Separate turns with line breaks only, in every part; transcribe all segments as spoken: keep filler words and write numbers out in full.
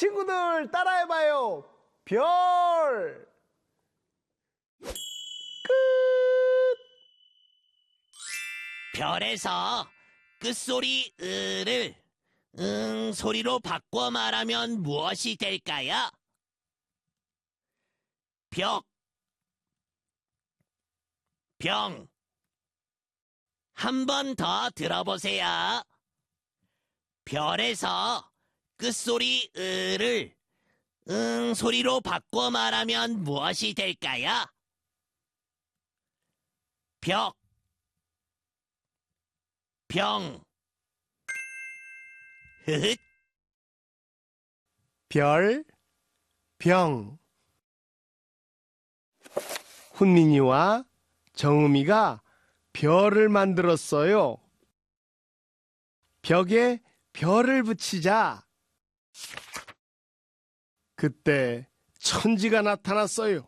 친구들 따라해봐요. 별. 끝.
별에서 끝소리 으를 응 소리로 바꿔 말하면 무엇이 될까요? 벽, 병. 한 번 더 들어보세요. 별에서 끝소리 으를 응 소리로 바꿔 말하면 무엇이 될까요? 벽, 병. 흐흐.
별, 병. 훈민이와 정음이가 별을 만들었어요. 벽에 별을 붙이자. 그때 천지가 나타났어요.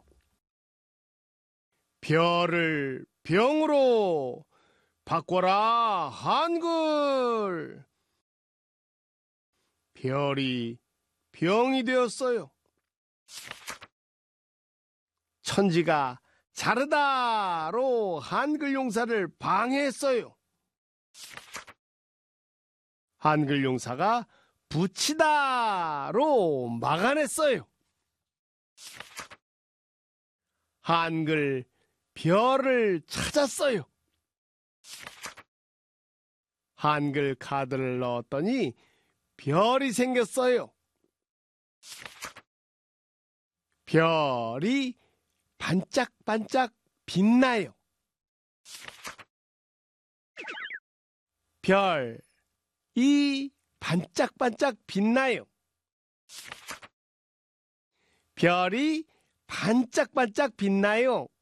별을 병으로 바꿔라 한글. 별이 병이 되었어요. 천지가 자르다로 한글 용사를 방해했어요. 한글 용사가 붙이다로 막아냈어요. 한글 별을 찾았어요. 한글 카드를 넣었더니 별이 생겼어요. 별이 반짝반짝 빛나요. 별이 반짝반짝 빛나요. 별이 반짝반짝 빛나요.